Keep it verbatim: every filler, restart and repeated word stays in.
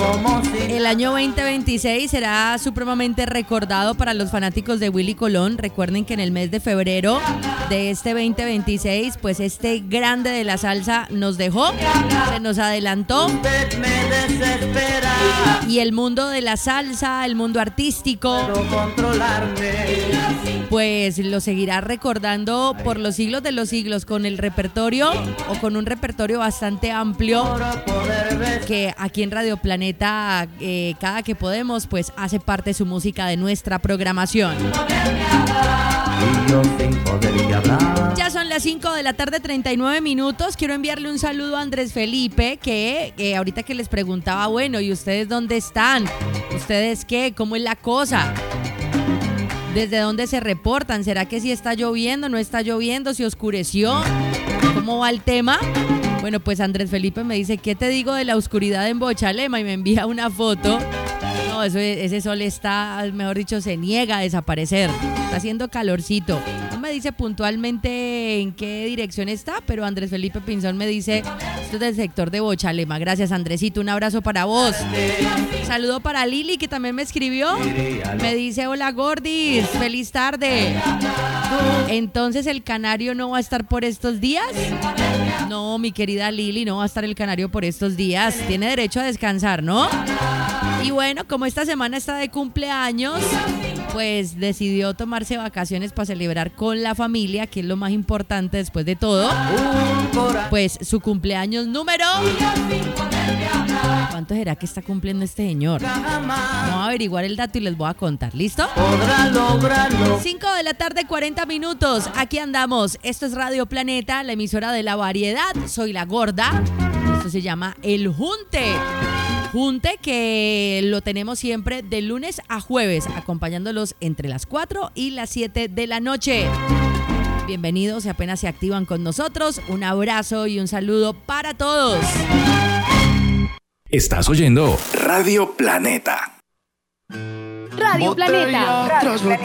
El año veinte veintiséis será supremamente recordado para los fanáticos de Willy Colón. Recuerden que en el mes de febrero de este veinte veintiséis, pues este grande de la salsa nos dejó, se nos adelantó. Y el mundo de la salsa, el mundo artístico, pues lo seguirá recordando por los siglos de los siglos, con el repertorio o con un repertorio bastante amplio que aquí en Radio Planeta, eh, cada que podemos, pues hace parte su música de nuestra programación. Ya son las cinco de la tarde, treinta y nueve minutos. Quiero enviarle un saludo a Andrés Felipe, que eh, ahorita que les preguntaba, bueno, ¿y ustedes dónde están? ¿Ustedes qué? ¿Cómo es la cosa? ¿Desde dónde se reportan? ¿Será que sí está lloviendo? ¿No está lloviendo? ¿Se oscureció? ¿Cómo va el tema? Bueno, pues Andrés Felipe me dice, ¿qué te digo de la oscuridad en Bochalema? Y me envía una foto. No, eso, ese sol está, mejor dicho, se niega a desaparecer. Está haciendo calorcito. No me dice puntualmente en qué dirección está, pero Andrés Felipe Pinzón me dice, esto es del sector de Bochalema. Gracias, Andresito, un abrazo para vos. Saludo para Lili, que también me escribió. Me dice, hola Gordis, feliz tarde. Entonces, ¿el canario no va a estar por estos días? No, mi querida Lili, no va a estar el canario por estos días. Tiene derecho a descansar, ¿no? Y bueno, como esta semana está de cumpleaños, pues decidió tomarse vacaciones para celebrar con la familia, que es lo más importante después de todo. Pues su cumpleaños número... ¿Cuánto será que está cumpliendo este señor? Vamos a averiguar el dato y les voy a contar. ¿Listo? cinco de la tarde, cuarenta minutos. Aquí andamos. Esto es Radio Planeta, la emisora de la variedad. Soy la Gorda. Esto se llama El Junte. Junte que lo tenemos siempre de lunes a jueves, acompañándolos entre las cuatro y las siete de la noche. Bienvenidos, si apenas se activan con nosotros. Un abrazo y un saludo para todos. Estás oyendo Radio Planeta. Radio Planeta. Radio Planeta.